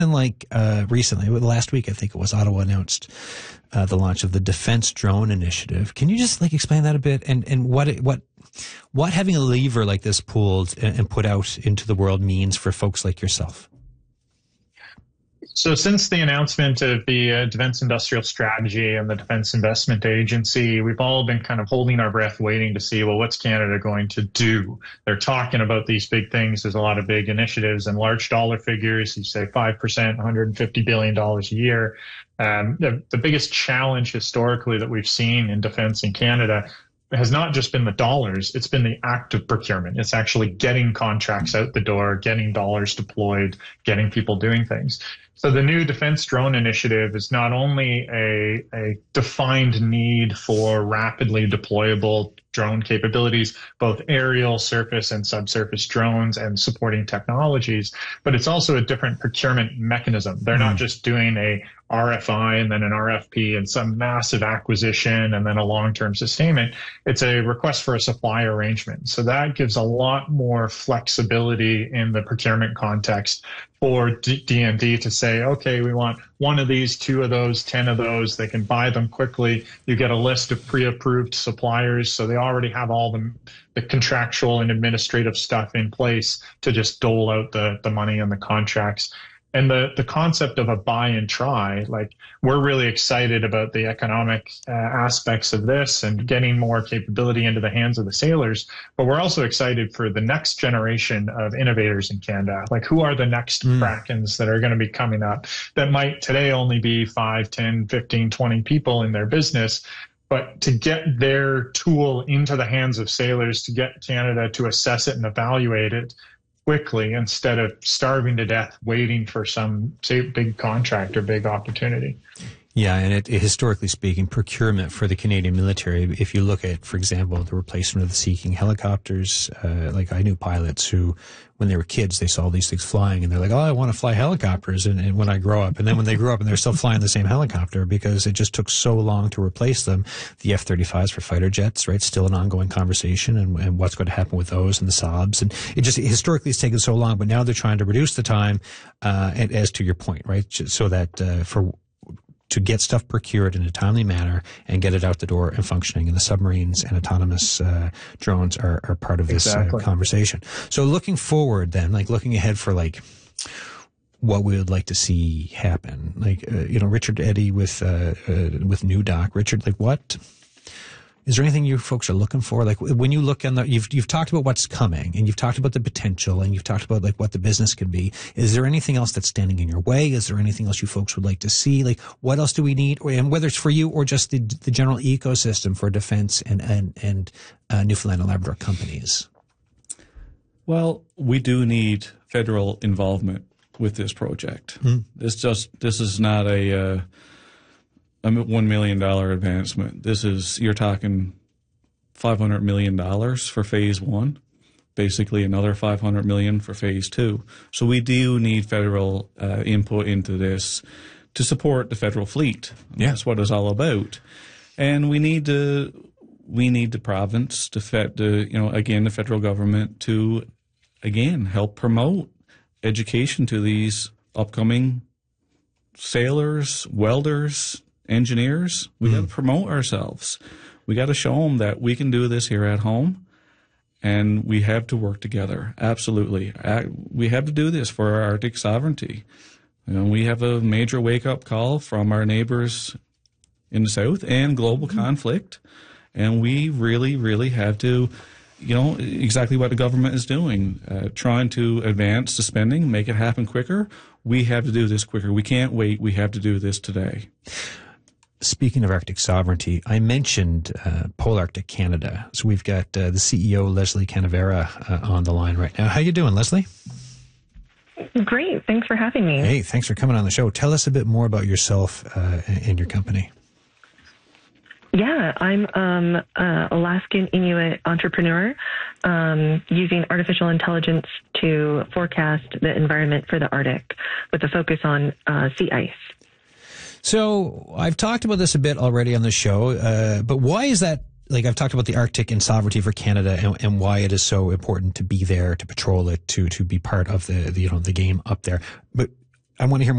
And like recently, last week, I think it was, Ottawa announced the launch of the Defense Drone Initiative. Can you just like explain that a bit and what having a lever like this pulled and put out into the world means for folks like yourself? So since the announcement of the Defense Industrial Strategy and the Defense Investment Agency, we've all been kind of holding our breath waiting to see, well, what's Canada going to do? They're talking about these big things. There's a lot of big initiatives and large dollar figures. You say 5%, $150 billion a year. The biggest challenge historically that we've seen in defense in Canada has not just been the dollars, it's been the act of procurement. It's actually getting contracts out the door, getting dollars deployed, getting people doing things. So the new Defense Drone Initiative is not only a defined need for rapidly deployable drone capabilities, both aerial, surface, and subsurface drones and supporting technologies, but it's also a different procurement mechanism. They're not just doing a RFI and then an RFP and some massive acquisition and then a long-term sustainment. It's a request for a supply arrangement. So that gives a lot more flexibility in the procurement context for DND to say, okay, we want one of these, two of those, 10 of those. They can buy them quickly. You get a list of pre-approved suppliers, so they already have all the contractual and administrative stuff in place to just dole out the money and the contracts. And the concept of a buy and try, like we're really excited about the economic aspects of this and getting more capability into the hands of the sailors. But we're also excited for the next generation of innovators in Canada. Like who are the next Krakens that are going to be coming up that might today only be 5, 10, 15, 20 people in their business. But to get their tool into the hands of sailors, to get Canada to assess it and evaluate it quickly instead of starving to death waiting for some, say, big contract or big opportunity. Yeah, and historically speaking, procurement for the Canadian military, if you look at, for example, the replacement of the Sea King helicopters, like I knew pilots who, when they were kids, they saw these things flying and they're like, oh, I want to fly helicopters and when I grow up. And then when they grew up and they're still flying the same helicopter because it just took so long to replace them. The F-35s for fighter jets, right? Still an ongoing conversation and what's going to happen with those and the Saabs. And it just historically it's taken so long, but now they're trying to reduce the time, and as to your point, right? So that, to get stuff procured in a timely manner and get it out the door and functioning. And the submarines and autonomous drones are part of this conversation. So looking forward then, like looking ahead for like what we would like to see happen, like, Richard Eddy with NUDOC. Richard, like what? Is there anything you folks are looking for? Like when you look on you've talked about what's coming and you've talked about the potential and you've talked about like what the business could be. Is there anything else that's standing in your way? Is there anything else you folks would like to see? Like what else do we need? And whether it's for you or just the general ecosystem for defense and Newfoundland and Labrador companies. Well, we do need federal involvement with this project. This is not a $1 million advancement. You're talking $500 million for phase one, basically another $500 million for phase two. So we do need federal input into this to support the federal fleet. Yeah. That's what it's all about. And we need the province the federal government to again help promote education to these upcoming sailors, welders, engineers. We got to promote ourselves. We got to show them that we can do this here at home, and we have to work together. Absolutely. We have to do this for our Arctic sovereignty. We have a major wake-up call from our neighbors in the south and global conflict, and we really, really have to, exactly what the government is doing, trying to advance the spending, make it happen quicker. We have to do this quicker. We can't wait. We have to do this today. Speaking of Arctic sovereignty, I mentioned Polarctic Canada. So we've got the CEO, Leslie Canavera, on the line right now. How you doing, Leslie? Great. Thanks for having me. Hey, thanks for coming on the show. Tell us a bit more about yourself and your company. Yeah, I'm Alaskan Inuit entrepreneur using artificial intelligence to forecast the environment for the Arctic with a focus on sea ice. So I've talked about this a bit already on the show, but why is that? Like I've talked about the Arctic and sovereignty for Canada and why it is so important to be there, to patrol it, to be part of the game up there. But I want to hear more.